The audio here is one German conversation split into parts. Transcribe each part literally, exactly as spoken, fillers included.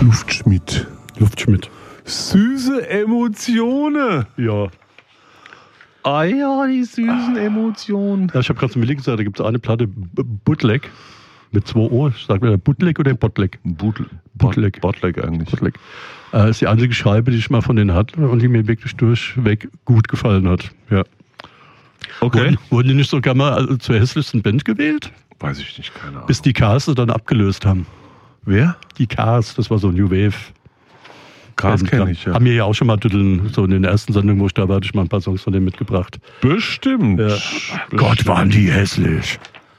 Luftschmidt. Luftschmidt. Süße Emotionen. Ja. Ah ja, die süßen Emotionen. Ja, ich habe gerade zum Willi gesagt, da gibt es eine Platte, B- Bootleg, mit zwei O. Sagt man Bootleg oder Bootleg? Bootleg. Bootleg. Bootleg eigentlich. Bootleg. Äh, ist die einzige Scheibe, die ich mal von denen hatte und die mir wirklich durchweg gut gefallen hat. Ja. Okay. Wurden, wurden die nicht sogar mal also, zur hässlichsten Band gewählt? Weiß ich nicht, keine Ahnung. Bis die Cars sie dann abgelöst haben. Wer? Die Cars, das war so New Wave. Cars kenne ich, ja. Haben wir ja auch schon mal tütteln, so in den ersten Sendungen, wo ich da war, hatte ich mal ein paar Songs von denen mitgebracht. Bestimmt. Ja. Bestimmt. Gott, waren die hässlich.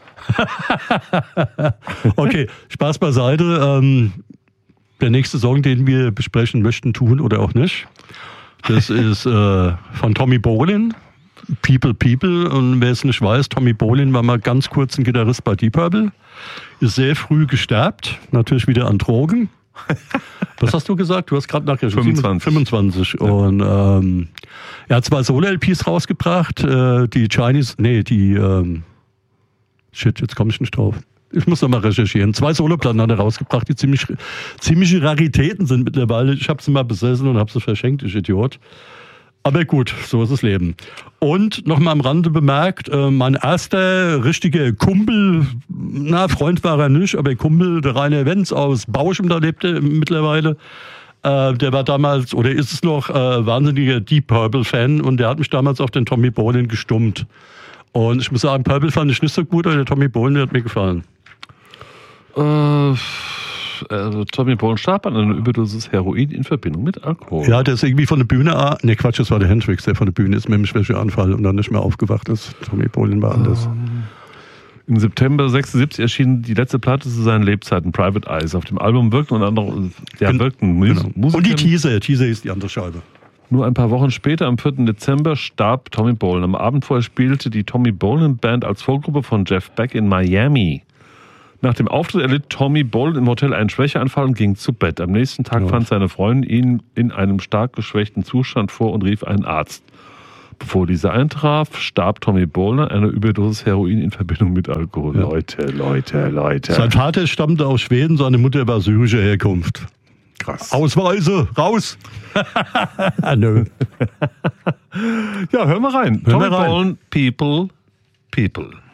Okay, Spaß beiseite. Ähm, der nächste Song, den wir besprechen möchten, tun oder auch nicht, das ist äh, von Tommy Bolin, People People. Und wer es nicht weiß, Tommy Bolin war mal ganz kurz ein Gitarrist bei Deep Purple, ist sehr früh gesterbt, natürlich wieder an Drogen. Was hast du gesagt? Du hast gerade nachher fünfundzwanzig. fünfundzwanzig. Ja. Und ähm, er hat zwei Solo-L Ps rausgebracht, äh, die Chinese, nee, die, ähm, shit, jetzt komme ich nicht drauf. Ich muss noch mal recherchieren. Zwei Soloplatten hat er rausgebracht, die ziemlich, ziemliche Raritäten sind mittlerweile. Ich habe sie mal besessen und habe sie verschenkt, ich Idiot. Aber gut, so ist das Leben. Und noch mal am Rande bemerkt, äh, mein erster richtiger Kumpel, na, Freund war er nicht, aber Kumpel, der Rainer Wenz aus Bauschem, da lebte mittlerweile, äh, der war damals, oder ist es noch, äh, wahnsinniger Deep Purple-Fan und der hat mich damals auf den Tommy Bolin gestummt. Und ich muss sagen, Purple fand ich nicht so gut, aber der Tommy Bolin, der hat mir gefallen. Äh... Also Tommy Bolin starb an einer Überdosis Heroin in Verbindung mit Alkohol. Ja, der ist irgendwie von der Bühne, ne Quatsch, das war der Hendrix, der von der Bühne ist mit einem Schwächeanfall und dann nicht mehr aufgewacht ist. Tommy Bolin war anders. Um, Im September sechsundsiebzig erschien die letzte Platte zu seinen Lebzeiten, Private Eyes. Auf dem Album wirkten unter anderem, ja, Gen- wirkten Mus- genau. Musiker. Und die Teaser, Teaser ist die andere Scheibe. Nur ein paar Wochen später, am vierten Dezember, starb Tommy Bolin. Am Abend vorher spielte die Tommy Bolin Band als Vorgruppe von Jeff Beck in Miami. Nach dem Auftritt erlitt Tommy Bolin im Hotel einen Schwächeanfall und ging zu Bett. Am nächsten Tag Ja. fand seine Freundin ihn in einem stark geschwächten Zustand vor und rief einen Arzt. Bevor dieser eintraf, starb Tommy Bolin an einer Überdosis Heroin in Verbindung mit Alkohol. Ja. Leute, Leute, Leute. Sein Vater stammte aus Schweden, seine Mutter war syrischer Herkunft. Krass. Ausweise, raus! Nö. Ja, hör mal rein. Hör Tommy mal rein. Bolin, People, People.